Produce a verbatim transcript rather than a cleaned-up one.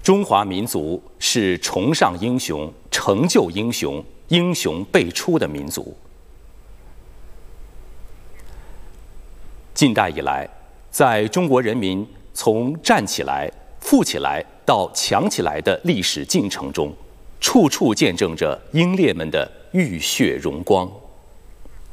中华民族是崇尚英雄、成就英雄、英雄辈出的民族。近代以来，在中国人民从站起来、富起来到强起来的历史进程中，处处见证着英烈们的浴血荣光。